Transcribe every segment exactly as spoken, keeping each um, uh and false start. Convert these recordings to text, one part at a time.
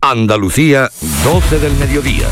Andalucía, doce del mediodía.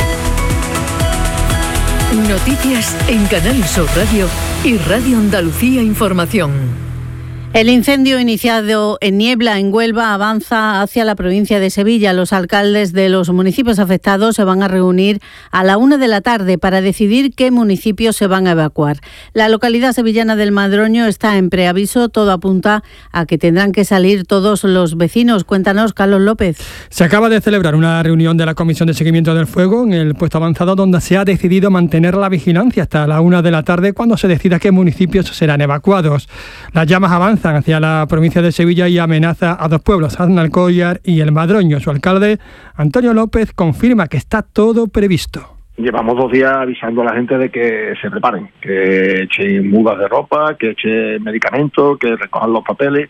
Noticias en Canal Sur Radio y Radio Andalucía Información. El incendio iniciado en Niebla, en Huelva, avanza hacia la provincia de Sevilla. Los alcaldes de los municipios afectados se van a reunir a la una de la tarde para decidir qué municipios se van a evacuar. La localidad sevillana del Madroño está en preaviso. Todo apunta a que tendrán que salir todos los vecinos. Cuéntanos, Carlos López. Se acaba de celebrar una reunión de la Comisión de Seguimiento del Fuego en el puesto avanzado, donde se ha decidido mantener la vigilancia hasta la una de la tarde, cuando se decida qué municipios serán evacuados. Las llamas avanzan hacia la provincia de Sevilla y amenaza a dos pueblos, Aznalcóllar y El Madroño. Su alcalde, Antonio López, confirma que está todo previsto. Llevamos dos días avisando a la gente de que se preparen, que echen mudas de ropa, que echen medicamentos, que recojan los papeles,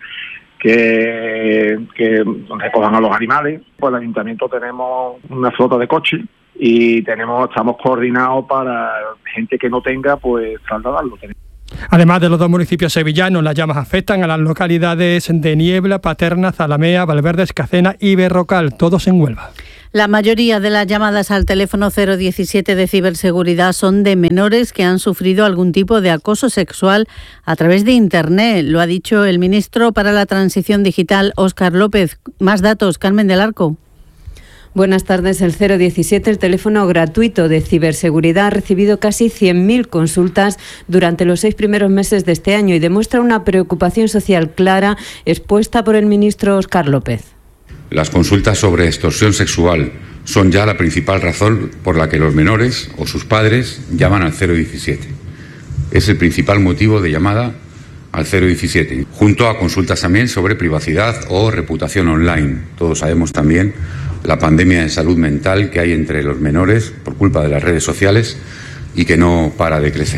que, que recojan a los animales. Pues el ayuntamiento tenemos una flota de coches y tenemos estamos coordinados para gente que no tenga, pues trasladarlo. Además de los dos municipios sevillanos, las llamas afectan a las localidades de Niebla, Paterna, Zalamea, Valverde, Escacena y Berrocal, todos en Huelva. La mayoría de las llamadas al teléfono cero diecisiete de ciberseguridad son de menores que han sufrido algún tipo de acoso sexual a través de Internet. Lo ha dicho el ministro para la Transición Digital, Óscar López. Más datos, Carmen del Arco. Buenas tardes. El cero diecisiete, el teléfono gratuito de ciberseguridad, ha recibido casi cien mil consultas durante los seis primeros meses de este año y demuestra una preocupación social clara expuesta por el ministro Óscar López. Las consultas sobre extorsión sexual son ya la principal razón por la que los menores o sus padres llaman al cero diecisiete. Es el principal motivo de llamada al cero diecisiete, junto a consultas también sobre privacidad o reputación online. Todos sabemos también la pandemia de salud mental que hay entre los menores por culpa de las redes sociales y que no para de crecer.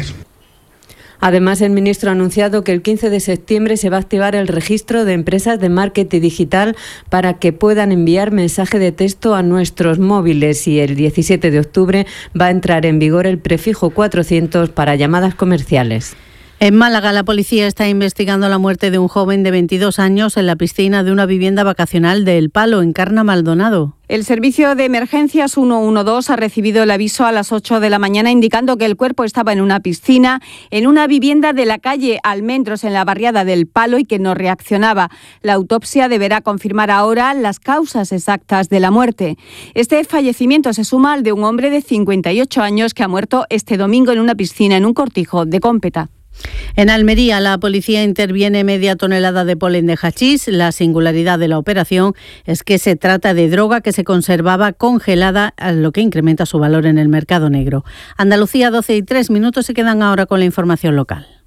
Además, el ministro ha anunciado que el quince de septiembre se va a activar el registro de empresas de marketing digital para que puedan enviar mensaje de texto a nuestros móviles, y el diecisiete de octubre va a entrar en vigor el prefijo cuatrocientos para llamadas comerciales. En Málaga, la policía está investigando la muerte de un joven de veintidós años en la piscina de una vivienda vacacional de El Palo, en Carna Maldonado. El servicio de emergencias ciento doce ha recibido el aviso a las ocho de la mañana indicando que el cuerpo estaba en una piscina en una vivienda de la calle Almendros, en la barriada del Palo, y que no reaccionaba. La autopsia deberá confirmar ahora las causas exactas de la muerte. Este fallecimiento se suma al de un hombre de cincuenta y ocho años que ha muerto este domingo en una piscina en un cortijo de Cómpeta. En Almería, la policía interviene media tonelada de polen de hachís. La singularidad de la operación es que se trata de droga que se conservaba congelada, lo que incrementa su valor en el mercado negro. Andalucía, doce y tres minutos, se quedan ahora con la información local.